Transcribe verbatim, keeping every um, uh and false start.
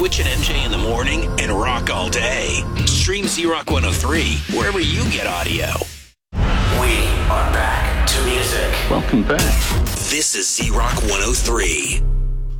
Twitch and M J in the morning and rock all day. Stream Z-Rock one oh three wherever you get audio. We are back to music. Welcome back. This is Z-Rock one oh three.